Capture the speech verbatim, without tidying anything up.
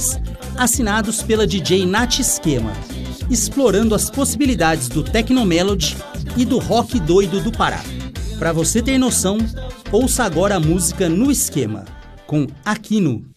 remixes assinados pela D J Nath Esquema, explorando as possibilidades do Tecnomelody e do rock doido do Pará. Para você ter noção, ouça agora a música No Esquema, com Aquino.